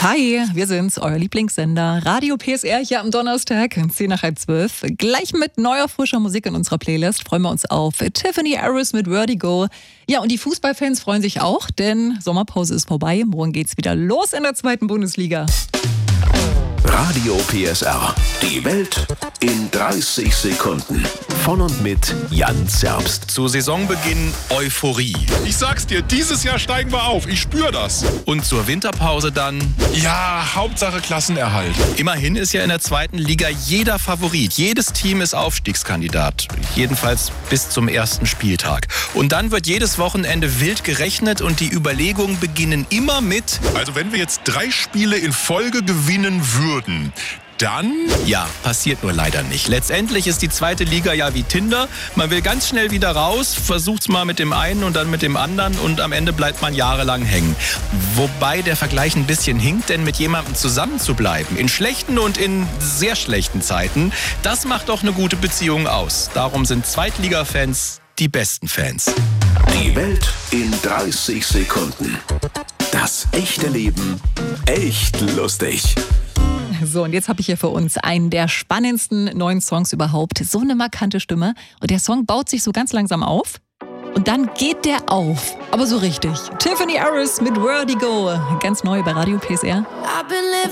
Hi, wir sind's, euer Lieblingssender Radio PSR hier am Donnerstag, 10:10. Gleich mit neuer, frischer Musik in unserer Playlist freuen wir uns auf Tiffany Harris mit Vertigo. Ja, und die Fußballfans freuen sich auch, denn Sommerpause ist vorbei. Morgen geht's wieder los in der 2. Bundesliga. Radio PSR. Die Welt in 30 Sekunden. Von und mit Jan Zerbst. Zu Saisonbeginn Euphorie. Ich sag's dir, dieses Jahr steigen wir auf. Ich spür das. Und zur Winterpause dann... Ja, Hauptsache Klassenerhalt. Immerhin ist ja in der 2. Liga jeder Favorit. Jedes Team ist Aufstiegskandidat. Jedenfalls bis zum ersten Spieltag. Und dann wird jedes Wochenende wild gerechnet und die Überlegungen beginnen immer mit... Also wenn wir jetzt 3 Spiele in Folge gewinnen würden... Dann? Ja, passiert nur leider nicht. Letztendlich ist die 2. Liga ja wie Tinder. Man will ganz schnell wieder raus, versucht's mal mit dem einen und dann mit dem anderen und am Ende bleibt man jahrelang hängen. Wobei der Vergleich ein bisschen hinkt, denn mit jemandem zusammen zu bleiben, in schlechten und in sehr schlechten Zeiten, das macht doch eine gute Beziehung aus. Darum sind Zweitliga-Fans die besten Fans. Die Welt in 30 Sekunden. Das echte Leben echt lustig. So, und jetzt habe ich hier für uns einen der spannendsten neuen Songs überhaupt. So eine markante Stimme. Und der Song baut sich so ganz langsam auf. Und dann geht der auf. Aber so richtig. Tiffany Harris mit Vertigo. Ganz neu bei Radio PSR.